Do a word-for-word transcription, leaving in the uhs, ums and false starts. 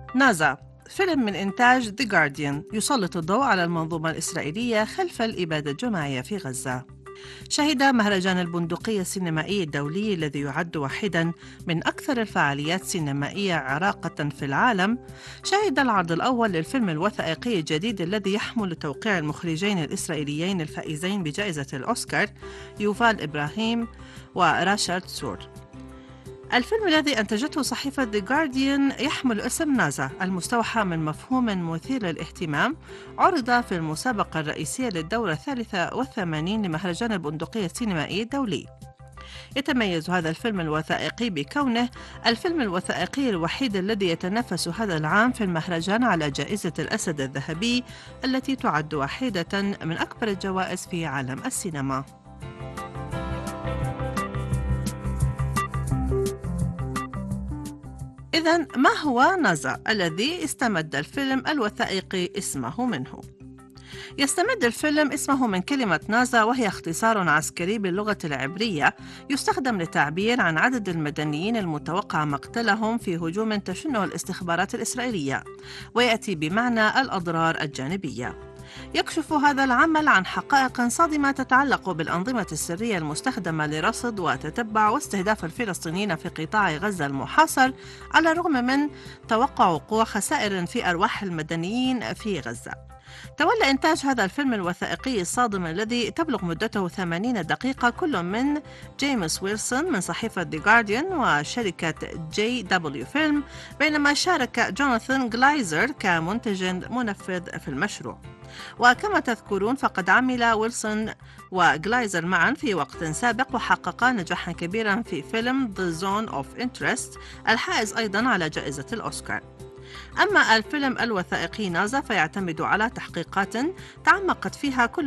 نازا، فيلم من إنتاج The Guardian يسلط الضوء على المنظومة الإسرائيلية خلف الإبادة الجماعية في غزة. شهد مهرجان البندقية السينمائي الدولي الذي يعد واحدا من أكثر الفعاليات السينمائية عراقة في العالم، شهد العرض الأول للفيلم الوثائقي الجديد الذي يحمل توقيع المخرجين الإسرائيليين الفائزين بجائزة الأوسكار يوفال إبراهيم وراشارد سور. الفيلم الذي أنتجته صحيفة The Guardian يحمل اسم نازا المستوحى من مفهوم مثير للاهتمام، عرض في المسابقة الرئيسية للدورة الثالثة والثمانين لمهرجان البندقية السينمائي الدولي. يتميز هذا الفيلم الوثائقي بكونه الفيلم الوثائقي الوحيد الذي يتنافس هذا العام في المهرجان على جائزة الأسد الذهبي التي تعد واحدة من أكبر الجوائز في عالم السينما. إذن ما هو نازا الذي استمد الفيلم الوثائقي اسمه منه؟ يستمد الفيلم اسمه من كلمة نازا، وهي اختصار عسكري باللغة العبرية يستخدم للتعبير عن عدد المدنيين المتوقع مقتلهم في هجوم تشنه الاستخبارات الإسرائيلية، ويأتي بمعنى الأضرار الجانبية. يكشف هذا العمل عن حقائق صادمة تتعلق بالأنظمة السرية المستخدمة لرصد وتتبع واستهداف الفلسطينيين في قطاع غزة المحاصر، على الرغم من توقع وقوع خسائر في أرواح المدنيين في غزة. تولى إنتاج هذا الفيلم الوثائقي الصادم الذي تبلغ مدته ثمانين دقيقة كل من جيمس ويلسون من صحيفة The Guardian وشركة جي دبليو فيلم، بينما شارك جوناثان جلايزر كمنتج منفذ في المشروع. وكما تذكرون فقد عمل ويلسون وجلايزر معا في وقت سابق وحققا نجاحا كبيرا في فيلم The Zone of Interest الحائز أيضا على جائزة الأوسكار. أما الفيلم الوثائقي نازا فيعتمد على تحقيقات تعمقت فيها كل